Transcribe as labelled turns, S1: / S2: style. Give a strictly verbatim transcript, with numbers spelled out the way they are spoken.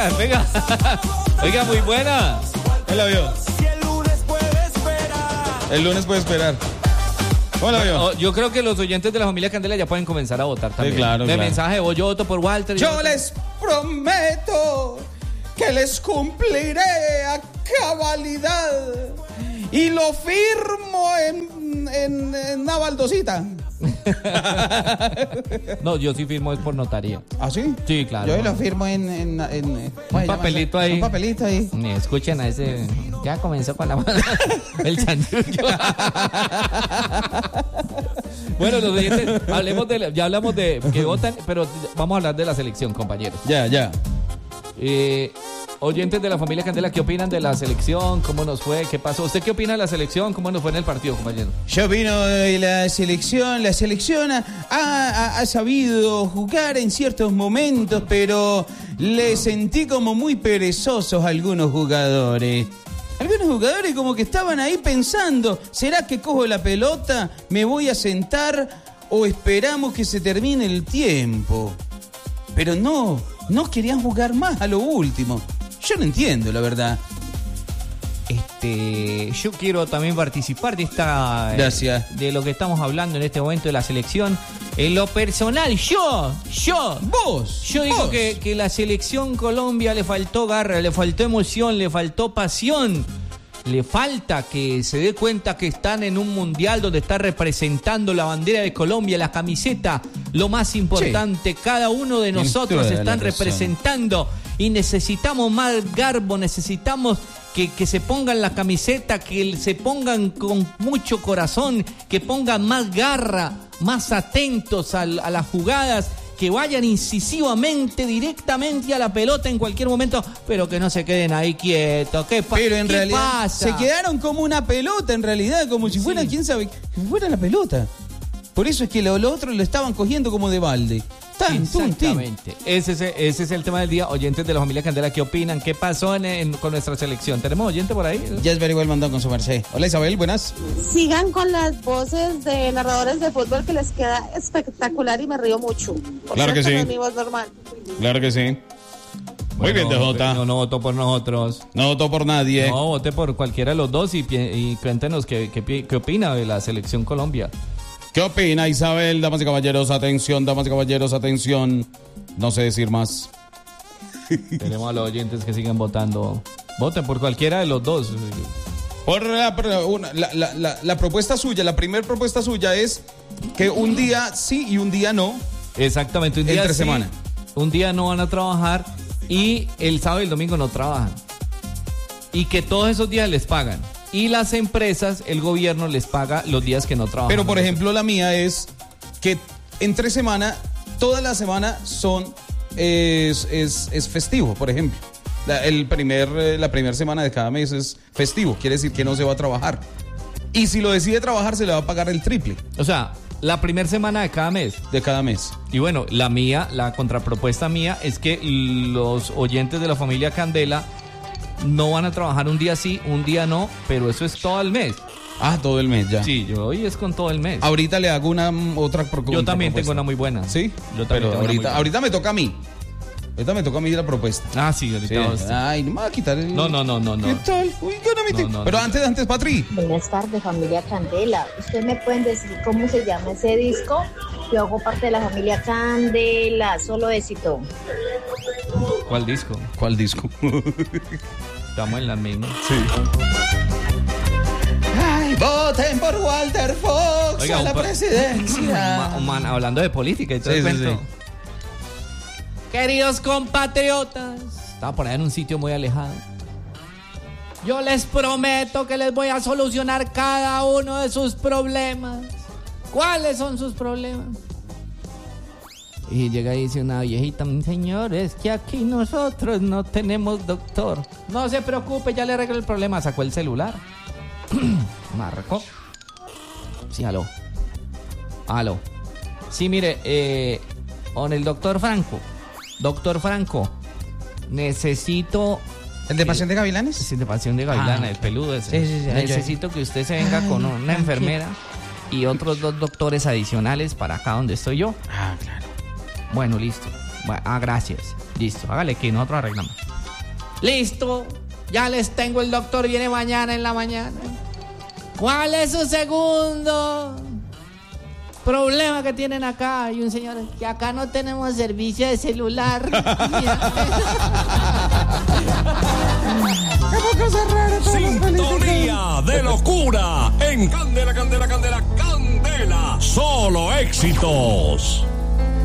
S1: venga, venga. Oiga, muy buena.
S2: ¿Él la vio?
S3: El lunes puede esperar.
S2: El lunes puede esperar. ¿Cómo la vio?
S1: Oh, yo creo que los oyentes de la familia Candela ya pueden comenzar a votar también.
S2: Sí, claro,
S1: de
S2: claro.
S1: mensaje de voz, yo voto por Walter.
S2: Yo
S1: voto...
S2: les prometo que les cumpliré a cabalidad y lo firmo en, en, en una baldosita.
S1: No, yo sí firmo es por notaría.
S2: ¿Ah, sí?
S1: Sí, claro.
S2: Yo lo firmo en... en, en
S1: un papelito ahí.
S2: Un papelito ahí.
S1: Escuchen a ese... Ya comenzó con la... el chanchullo. Bueno, los oyentes, hablemos de... Ya hablamos de que votan, pero vamos a hablar de la selección, compañeros.
S2: Ya, ya.
S1: Eh... Oyentes de la familia Candela, ¿qué opinan de la selección? ¿Cómo nos fue? ¿Qué pasó? ¿Usted qué opina de la selección? ¿Cómo nos fue en el partido, compañero?
S2: Yo opino de la selección. La selección ha, ha, ha sabido jugar en ciertos momentos, pero le sentí como muy perezosos a algunos jugadores. Algunos jugadores como que estaban ahí pensando, ¿será que cojo la pelota, me voy a sentar o esperamos que se termine el tiempo? Pero no, no querían jugar más a lo último. Yo no entiendo, la verdad.
S1: Este, yo quiero también participar de esta...
S2: Gracias.
S1: Eh, de lo que estamos hablando en este momento de la selección. En lo personal, yo, yo...
S2: Vos.
S1: Yo digo
S2: vos.
S1: que, que la selección Colombia le faltó garra, le faltó emoción, le faltó pasión. Le falta que se dé cuenta que están en un mundial donde está representando la bandera de Colombia, la camiseta, lo más importante. Sí. Cada uno de nosotros están representando y necesitamos más garbo, necesitamos que, que se pongan la camiseta, que se pongan con mucho corazón, que pongan más garra, más atentos a, a las jugadas, que vayan incisivamente, directamente a la pelota en cualquier momento, pero que no se queden ahí quietos. ¿Qué, pa-
S2: pero en
S1: ¿qué
S2: realidad
S1: pasa?
S2: Se quedaron como una pelota, en realidad, como si fuera, sí. quién sabe, que fuera la pelota. Por eso es que los lo otros lo estaban cogiendo como de balde. Tan,
S1: Exactamente. Ese es, ese es el tema del día. Oyentes de la familia Candela, ¿qué opinan? ¿Qué pasó en, en, con nuestra selección? ¿Tenemos oyente por ahí?
S2: Ya es very well mandado con su merced. Hola Isabel, buenas.
S4: Sigan con las voces de narradores de fútbol que les queda espectacular y me río mucho. Por
S2: claro que sí.
S4: No es mi voz normal.
S2: Claro que sí. Muy
S1: bueno,
S2: bien, D J.
S1: No, no votó por nosotros.
S2: No votó por nadie.
S1: No, voté por cualquiera de los dos y, y cuéntenos qué, qué, qué opina de la selección Colombia.
S2: ¿Qué opina Isabel? Damas y caballeros, atención, damas y caballeros, atención. No sé decir más.
S1: Tenemos a los oyentes que siguen votando. Voten por cualquiera de los dos.
S2: Por la, una, la, la, la, la propuesta suya, la primera propuesta suya es que un día sí y un día no.
S1: Exactamente, un día
S2: entre
S1: sí,
S2: semana.
S1: Un día no van a trabajar y el sábado y el domingo no trabajan. Y que todos esos días les pagan. Y las empresas, el gobierno les paga los días que no trabajan.
S2: Pero, por ejemplo, la mía es que entre semana, toda la semana son es, es, es festivo, por ejemplo. La, el primer, la primera semana de cada mes es festivo, quiere decir que no se va a trabajar. Y si lo decide trabajar, se le va a pagar el triple.
S1: O sea, la primera semana de cada mes.
S2: De cada mes.
S1: Y bueno, la mía, la contrapropuesta mía es que los oyentes de la familia Candela no van a trabajar un día sí, un día no, pero eso es todo el mes.
S2: Ah, todo el mes ya.
S1: Sí, yo hoy es con todo el mes.
S2: Ahorita le hago una otra propuesta.
S1: Yo también tengo una muy buena.
S2: ¿Sí?
S1: Yo también
S2: pero
S1: tengo
S2: ahorita,
S1: una muy
S2: ahorita me toca a mí. Ahorita me toca a mí la propuesta.
S1: Ah, sí, ahorita.
S2: Sí. Ay, no me va a quitar el...
S1: No, no, no, no, no.
S2: ¿Qué tal? Uy, yo no me
S1: no, no,
S2: Pero
S1: no,
S2: antes,
S1: no.
S2: antes, Patri.
S5: Buenas tardes, familia Candela. ¿Ustedes me pueden decir cómo se llama ese disco? Yo hago parte de la familia Candela, solo éxito.
S1: ¿Cuál disco?
S2: ¿Cuál disco?
S1: Estamos en la misma.
S2: Sí. Ay, voten por Walter Fox. Oiga, a la presidencia.
S1: Man, man, hablando de política y todo
S2: sí,
S1: el
S2: sí,
S1: cuento.
S2: sí.
S1: Queridos compatriotas, estaba por ahí en un sitio muy alejado. Yo les prometo que les voy a solucionar cada uno de sus problemas. ¿Cuáles son sus problemas? Y llega y dice una viejita: señor, es que aquí nosotros no tenemos doctor. No se preocupe, ya le arreglo el problema. Sacó el celular. Marcó. Sí, aló. Aló. Sí, mire, eh, con el doctor Franco. Doctor Franco, necesito...
S2: ¿El de Pasión de Gavilanes?
S1: Sí, de Pasión de Gavilanes, ah, el peludo ese.
S2: Sí, sí, sí.
S1: Necesito que usted se venga Ay, con una enfermera y otros dos doctores adicionales para acá donde estoy yo.
S2: Ah, claro.
S1: Bueno, listo. Bueno, ah, gracias. Listo, hágale que nosotros arreglamos. Listo, ya les tengo, el doctor viene mañana en la mañana. ¿Cuál es su segundo problema que tienen acá? Y un señor, que acá no tenemos servicio de celular.
S6: Sintonía de locura en Candela, Candela, Candela, Candela. Solo éxitos.